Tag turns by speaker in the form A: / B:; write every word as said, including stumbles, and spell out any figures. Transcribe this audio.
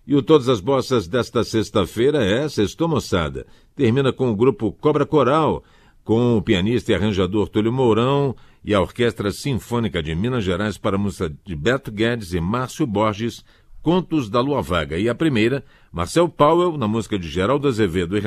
A: E o Todas as Bossas desta sexta-feira é Sextou Moçada. Termina com o grupo Cobra Coral, com o pianista e arranjador Túlio Mourão e a Orquestra Sinfônica de Minas Gerais para a música de Beto Guedes e Márcio Borges, Contos da Lua Vaga. E a primeira, Marcel Powell, na música de Geraldo Azevedo e